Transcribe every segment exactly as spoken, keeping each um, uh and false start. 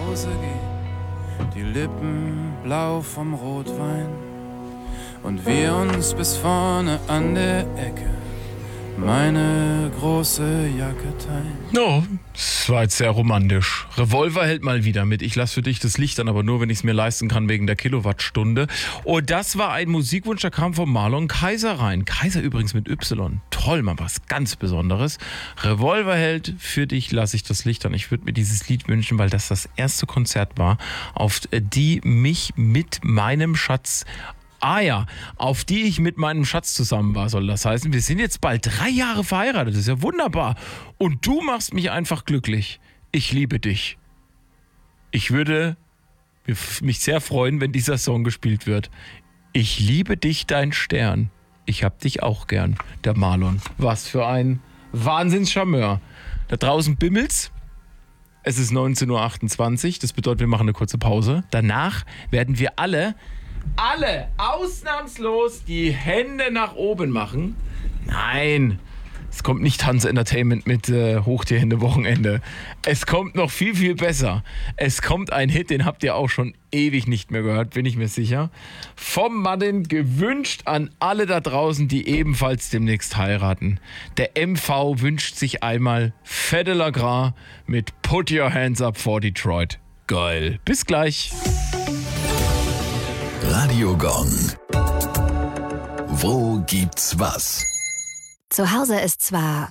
Hause gehen, die Lippen blau vom Rotwein und wir uns bis vorne an der Ecke meine große Jacke teilen. No, das war jetzt sehr romantisch. Revolver hält mal wieder mit. Ich lasse für dich das Licht an, aber nur, wenn ich es mir leisten kann wegen der Kilowattstunde. Und das war ein Musikwunsch, der kam von Marlon Kaiser rein. Kaiser übrigens mit Y. Toll, mal was ganz Besonderes. Revolver hält, für dich lasse ich das Licht an. Ich würde mir dieses Lied wünschen, weil das das erste Konzert war, auf die mich mit meinem Schatz Ah ja, auf die ich mit meinem Schatz zusammen war, soll das heißen. Wir sind jetzt bald drei Jahre verheiratet, das ist ja wunderbar. Und du machst mich einfach glücklich. Ich liebe dich. Ich würde mich sehr freuen, wenn dieser Song gespielt wird. Ich liebe dich, dein Stern. Ich hab dich auch gern, der Marlon. Was für ein Wahnsinnscharmeur. Da draußen bimmelt's. Es ist neunzehn Uhr achtundzwanzig, das bedeutet, wir machen eine kurze Pause. Danach werden wir alle... Alle ausnahmslos die Hände nach oben machen. Nein, es kommt nicht Tanz Entertainment mit äh, Hoch die Hände Wochenende. Es kommt noch viel, viel besser. Es kommt ein Hit, den habt ihr auch schon ewig nicht mehr gehört, bin ich mir sicher. Vom Martin gewünscht an alle da draußen, die ebenfalls demnächst heiraten. Der M V wünscht sich einmal Fede Lagras mit Put Your Hands Up for Detroit. Geil. Bis gleich. Radio Gong. Wo gibt's was? Zu Hause ist zwar...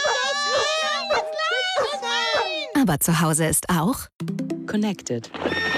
Aber zu Hause ist auch... Connected.